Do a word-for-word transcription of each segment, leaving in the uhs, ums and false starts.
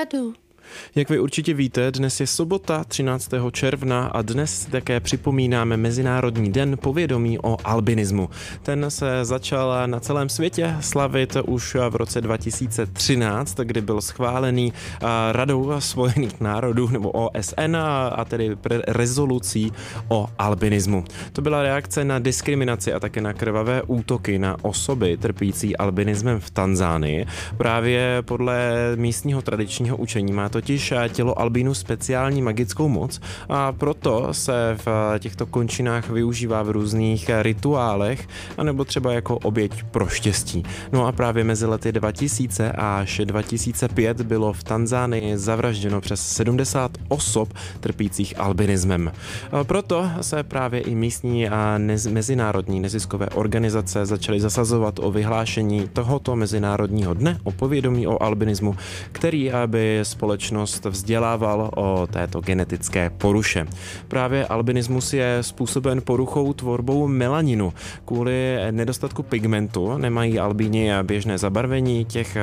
radu. Jak vy určitě víte, dnes je sobota třináctého června a dnes také připomínáme Mezinárodní den povědomí o albinismu. Ten se začal na celém světě slavit už v roce dva tisíce třináct, kdy byl schválený Radou spojených národů nebo O S N a tedy rezolucí o albinismu. To byla reakce na diskriminaci a také na krvavé útoky na osoby trpící albinismem v Tanzánii. Právě podle místního tradičního učení má totiž tělo albínů speciální magickou moc a proto se v těchto končinách využívá v různých rituálech anebo třeba jako oběť pro štěstí. No a právě mezi lety dva tisíce až dva tisíce pět bylo v Tanzánii zavražděno přes sedmdesát osob trpících albinismem. A proto se právě i místní a nez, mezinárodní neziskové organizace začaly zasazovat o vyhlášení tohoto Mezinárodního dne o povědomí o albinismu, který aby společnost vzdělával o této genetické poruše. Právě albinismus je způsoben poruchou tvorbou melaninu. Kvůli nedostatku pigmentu nemají albíni běžné zabarvení těch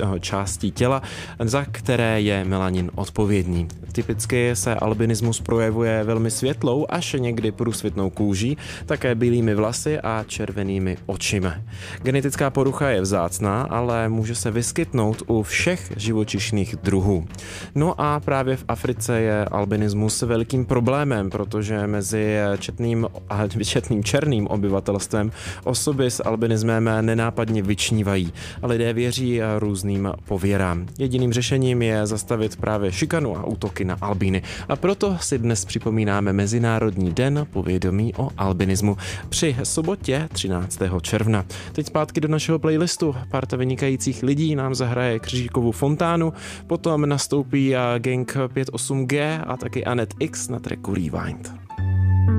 částí těla, za které je melanin odpovědný. Typicky se albinismus projevuje velmi světlou až někdy průsvitnou kůží, také bílými vlasy a červenými očima. Genetická porucha je vzácná, ale může se vyskytnout u všech živočišných druhů. No a právě v Africe je albinismus velkým problémem, protože mezi četným a četným černým obyvatelstvem osoby s albinismem nenápadně vyčnívají a lidé věří různým pověrám. Jediným řešením je zastavit právě šikanu a útoky na albíny. A proto si dnes připomínáme Mezinárodní den povědomí o albinismu při sobotě třináctého června. Teď zpátky do našeho playlistu. Parta vynikajících lidí nám zahraje Křižíkovu fontánu, potom nastoupí Gang pět osm G a taky Anet X na tracku Rewind.